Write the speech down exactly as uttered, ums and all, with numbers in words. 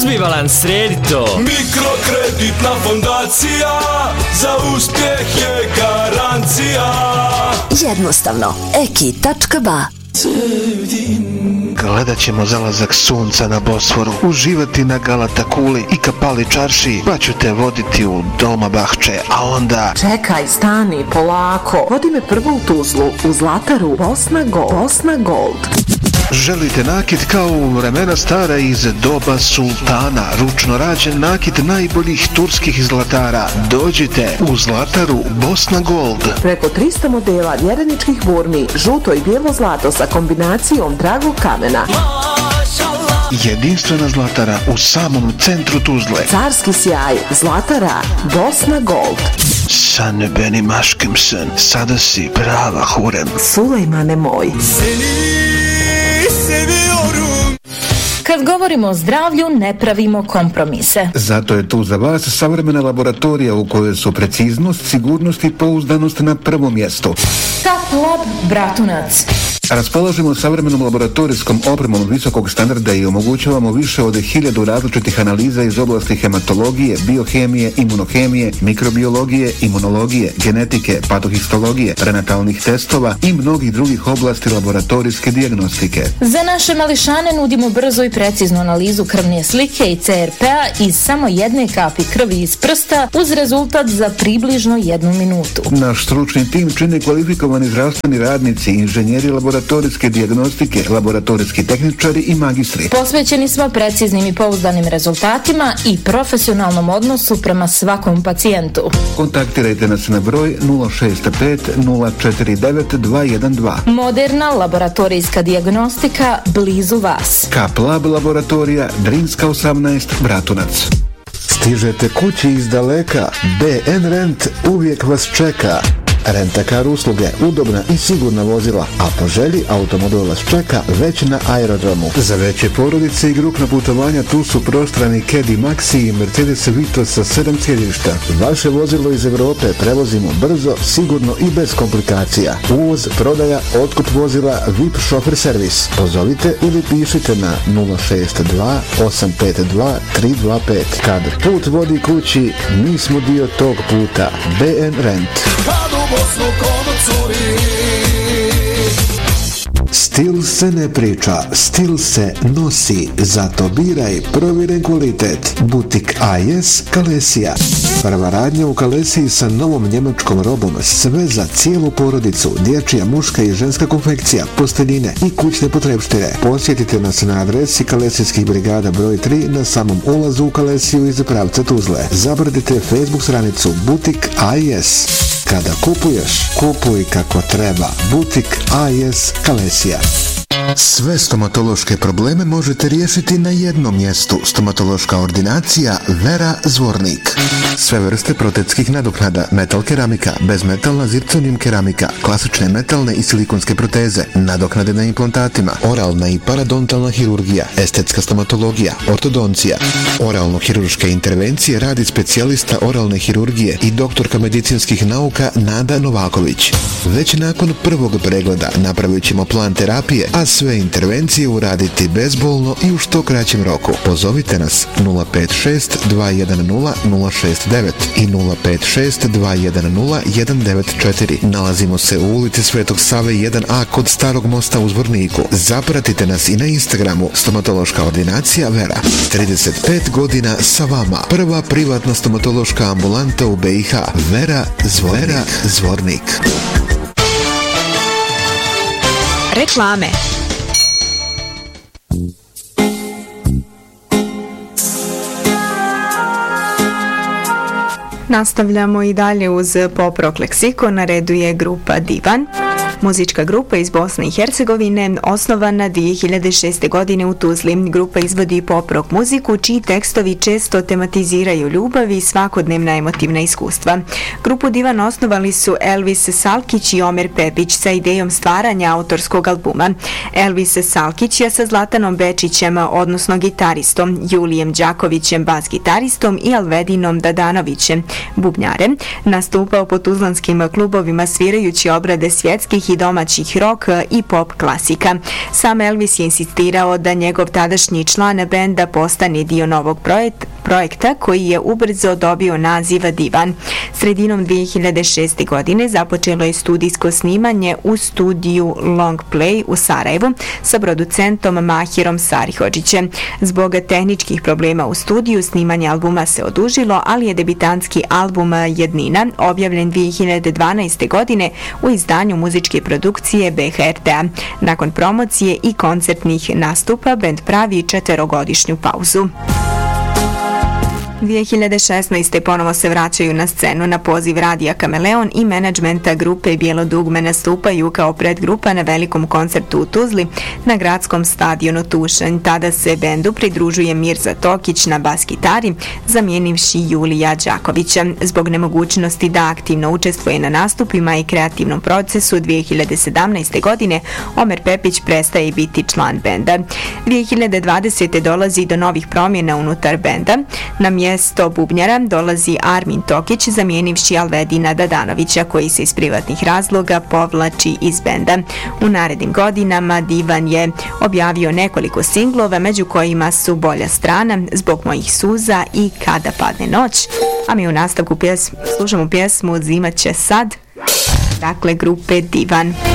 Uzmi balans, sredi to. Mikrokreditna fondacija, za uspjeh je garancija. Jednostavno, eki tačka ba. Gledat ćemo zalazak sunca na Bosforu, uživati na Galata kuli i Kapali čarši, pa ću te voditi u Dolmabahče, a onda... Čekaj, stani, polako. Vodi me prvo u Tuzlu, u Zlataru, Bosna Gold. Bosna Gold. Želite nakit kao u vremena stara iz doba sultana, ručno rađen nakit najboljih turskih zlatara? Dođite u Zlataru Bosna Gold. Preko trista modela vjereničkih burmi, žuto i bijelo zlato sa kombinacijom dragog kamena. Jedinstvena Zlatara u samom centru Tuzle. Carski sjaj, Zlatara Bosna Gold. San benim aşkımsın, sada si prava hurem. Sulejmane moj. Kad govorimo o zdravlju, ne pravimo kompromise. Zato je tu za vas savremena laboratorija u kojoj su preciznost, sigurnost i pouzdanost na prvom mjestu. Kap Lab Bratunac. Raspolažemo savremenom laboratorijskom opremom visokog standarda i omogućavamo više od hiljadu različitih analiza iz oblasti hematologije, biohemije, imunohemije, mikrobiologije, imunologije, genetike, patohistologije, prenatalnih testova i mnogih drugih oblasti laboratorijske dijagnostike. Za naše mališane nudimo brzo i preciznu analizu krvne slike i C R P-a iz samo jedne kapi krvi iz prsta uz rezultat za približno jednu minutu. Naš stručni tim čine kvalifikovani zdravstveni radnici, inženjeri laboratorijske laboratorijske dijagnostike, laboratorijski tehničari i magistri. Posvećeni smo preciznim i pouzdanim rezultatima i profesionalnom odnosu prema svakom pacijentu. Kontaktirajte nas na broj nula šest pet nula četiri devet dva jedan dva. Moderna laboratorijska dijagnostika blizu vas. Kap Lab laboratorija Drinska osamnaest Bratunac. Stižete kući iz daleka, B N Rent uvijek vas čeka. Rentakar usluge, udobna i sigurna vozila, a po želji automobil vas čeka već na aerodromu. Za veće porodice i grupna putovanja tu su prostrani Caddy Maxi i Mercedes Vito sa sedam sjedišta. Vaše vozilo iz Europe prevozimo brzo, sigurno i bez komplikacija. Uvoz, prodaja, otkup vozila, V I P šofer servis. Pozovite ili pišite na nula šest dva osam pet dva tri dva pet. Kad put vodi kući, mi smo dio tog puta. B N Rent. Stil se ne priča, stil se nosi, zato biraj provjeren kvalitet. Butik A S Kalesija. Prva radnja u Kalesiji sa novom njemačkom robom, sve za cijelu porodicu, dječja, muška i ženska konfekcija, posteljine i kućne potrepštine. Posjetite nas na adresi Kalesijskih brigada broj tri na samom ulazu u Kalesiju iz pravca Tuzle. Zabrdite Facebook stranicu Butik A S. Kada kupuješ, kupuj kako treba. Butik A S Kalesija. Sve stomatološke probleme možete riješiti na jednom mjestu. Stomatološka ordinacija Vera Zvornik. Sve vrste protetskih nadoknada, metal keramika, bezmetalna zirconium keramika, klasične metalne i silikonske proteze, nadoknade na implantatima, oralna i paradontalna hirurgija, estetska stomatologija, ortodoncija. Oralno-hirurške intervencije radi specijalista oralne hirurgije i doktorka medicinskih nauka Nada Novaković. Već nakon prvog pregleda napravit ćemo plan terapije, a sve intervencije uraditi bezbolno i u što kraćem roku. Pozovite nas nula pet šest dva jedan nula nula šest devet i nula pet šest dva jedan nula jedan devet četiri. Nalazimo se u ulici Svetog Save jedan A kod Starog mosta u Zvorniku. Zapratite nas i na Instagramu stomatološka ordinacija Vera. trideset pet godina sa vama. Prva privatna stomatološka ambulanta u B i H. Vera Zvornik. Vera Zvornik. Reklame. Nastavljamo i dalje uz pop rock leksikon. Na redu je grupa Divan. Muzička grupa iz Bosne i Hercegovine, osnovana dvije hiljade šeste. godine u Tuzli. Grupa izvodi pop rock muziku, čiji tekstovi često tematiziraju ljubav i svakodnevna emotivna iskustva. Grupu Divan osnovali su Elvis Salkić i Omer Pepić sa idejom stvaranja autorskog albuma. Elvis Salkić je sa Zlatanom Bečićem, odnosno gitaristom, Julijem Đakovićem, bas gitaristom i Alvedinom Dadanovićem, bubnjarem, nastupao po tuzlanskim klubovima svirajući obrade svjetskih i i domaćih rock i pop klasika. Sam Elvis je insistirao da njegov tadašnji član benda postane dio novog projekt, projekta koji je ubrzo dobio naziv Divan. Sredinom dvije hiljade šeste. godine započelo je studijsko snimanje u studiju Long Play u Sarajevu sa producentom Mahirom Sarihodžićem. Zbog tehničkih problema u studiju snimanje albuma se odužilo, ali je debitanski album Jednina objavljen dvije hiljade dvanaeste. godine u izdanju muzičke produkcije B H R T-a. Nakon promocije i koncertnih nastupa bend pravi četverogodišnju pauzu. dvije hiljade šesnaeste. ponovo se vraćaju na scenu. Na poziv radija Kameleon i menadžmenta grupe Bijelo dugme nastupaju kao predgrupa na velikom koncertu u Tuzli na gradskom stadionu Tušanj. Tada se bendu pridružuje Mirza Tokić na bas gitari, zamijenivši Julija Đakovića. Zbog nemogućnosti da aktivno učestvuje na nastupima i kreativnom procesu dvije hiljade sedamnaeste. godine Omer Pepić prestaje biti član benda. dvije hiljade dvadesete. dolazi do novih promjena unutar benda. Na mjesto bubnjara dolazi Armin Tokić, zamijenivši Alvedina Dadanovića, koji se iz privatnih razloga povlači iz benda. U narednim godinama Divan je objavio nekoliko singlova, među kojima su Bolja strana, Zbog mojih suza i Kada padne noć. A mi u nastavku pjesmu, slušamo pjesmu Zima će sad, dakle grupe Divan.